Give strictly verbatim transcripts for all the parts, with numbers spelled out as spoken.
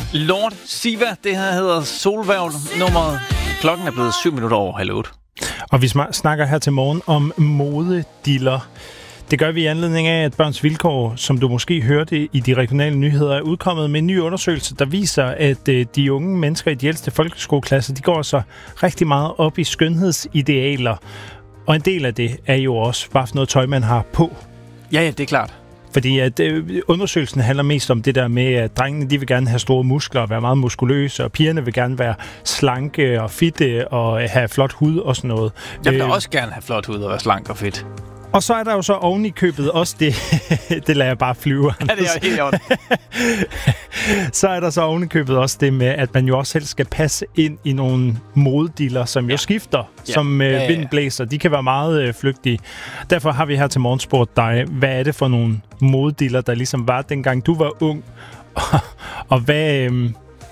Lord Siva, det her hedder Solværv. Nummeret. Klokken er blevet syv minutter over halv otte. Og vi snakker her til morgen om modediller. Det gør vi i anledning af, at Børns Vilkår, som du måske hørte i de regionale nyheder, er udkommet med en ny undersøgelse, der viser, at de unge mennesker i de ældste folkeskoleklasser, de går så rigtig meget op i skønhedsidealer. Og en del af det er jo også, hvad for noget tøj man har på. Ja, ja, det er klart. Fordi at øh, undersøgelsen handler mest om det der med, at drengene de vil gerne have store muskler og være meget muskuløse, og pigerne vil gerne være slanke og fitte og have flot hud og sådan noget. Jeg vil øh, også gerne have flot hud og være slank og fedt. Og så er der jo så oven i købet også det, det lader jeg bare flyve. Ja, det er helt ordentligt. Så er der så oven i købet også det med, at man jo også selv skal passe ind i nogle modediller, som jo ja. skifter, ja. som øh, ja, ja, ja. vind blæser. De kan være meget øh, flygtige. Derfor har vi her til morgen spurgt dig, hvad er det for nogle modediller, der ligesom var, dengang du var ung? Og, og hvad... Øh,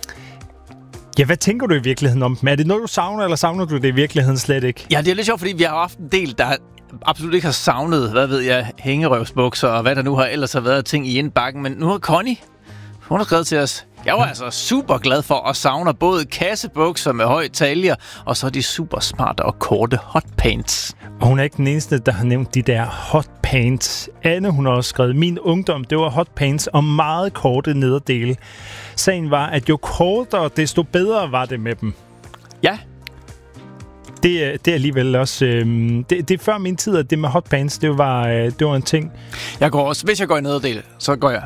Ja, hvad tænker du i virkeligheden om dem? Er det noget, du savner, eller savner du det i virkeligheden slet ikke? Ja, det er lidt sjovt, fordi vi har haft en del, der absolut ikke har savnet, hvad ved jeg, hængerøvsbukser og hvad der nu har ellers har været ting i indbakken. Men nu har Connie, hun har skrevet til os, jeg var altså super glad for og savner både kassebukser med høj taljer, og så de super smarte og korte hotpants. Og hun er ikke den eneste, der har nævnt de der hotpants. Anne, hun har også skrevet, min ungdom, det var hotpants og meget korte nederdele. Sagen var, at jo kortere, desto bedre var det med dem. Ja. Det, det er alligevel også... Øh, det, det er før min tid, at det med hotpants, det var, øh, det var en ting. Jeg går også, hvis jeg går i nederdel, så går jeg...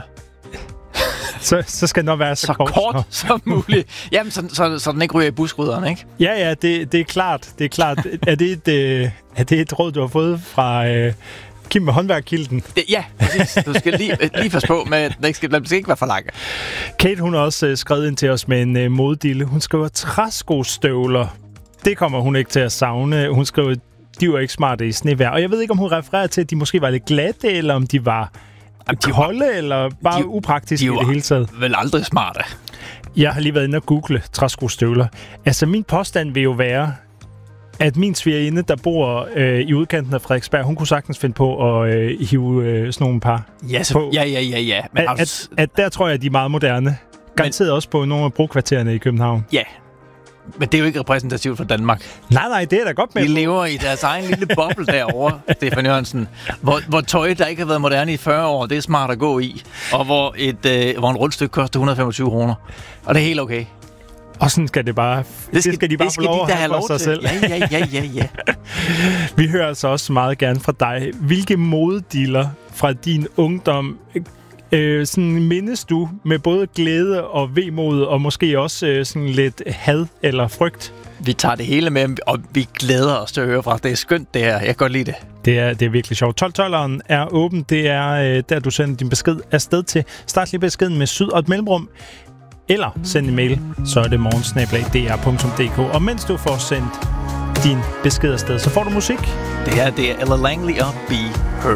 Så, så skal den nok være så, så kort, kort som muligt. Jamen, så, så, så den ikke ryger i busrydderen, ikke? Ja, ja, det, det er klart. Det er klart. er, det et, øh, er det et råd, du har fået fra øh, Kim med håndværkkilden? Det, ja, præcis. Du skal lige, lige passe på, med, det skal, det skal ikke være for langt. Kate, hun har også øh, skrevet ind til os med en øh, moddille. Hun skriver træskostøvler. Det kommer hun ikke til at savne. Hun skriver, de var ikke smarte i snevejr. Og jeg ved ikke, om hun refererer til, at de måske var lidt glatte, eller om de var... De kolde, var, eller bare de, upraktiske de i det hele taget? Vel aldrig smarte. Jeg har lige været inde og google træskostøvler. Altså, min påstand vil jo være, at min svigerinde, der bor øh, i udkanten af Frederiksberg, hun kunne sagtens finde på at øh, hive øh, sådan nogle par ja, så, på. Ja, ja, ja, ja. Men at, at, at der tror jeg, at de er meget moderne. Garanteret men, også på nogle af brokvartererne i København. Ja, men det er jo ikke repræsentativt for Danmark. Nej, nej, det er da godt med. De lever i deres egen lille boble derovre, Stefan Jørgensen. Hvor, hvor tøj, der ikke har været moderne i fyrre år, det er smart at gå i. Og hvor, et, øh, hvor en rundstykke koster et hundrede og femogtyve kroner. Og det er helt okay. Og sådan skal det bare. Det skal, det skal de bare det skal få lov de at have for sig selv. Ja, ja, ja, ja, ja. Vi hører altså også meget gerne fra dig. Hvilke modediller fra din ungdom øh, sådan mindes du med både glæde og vemod, og måske også øh, sådan lidt had eller frygt? Vi tager det hele med, og vi glæder os til at høre fra. Det er skønt, det her. Jeg kan godt lide det. Det er, det er virkelig sjovt. tolv-tolveren er åben. Det er øh, der, du sender din besked afsted til. Start lige beskeden med syd og et mellemrum. Eller send en mail, så er det morgensnabel-a d r punktum d k. Og mens du får sendt din besked afsted, så får du musik. Det her, det er Ella Langley og Be Her.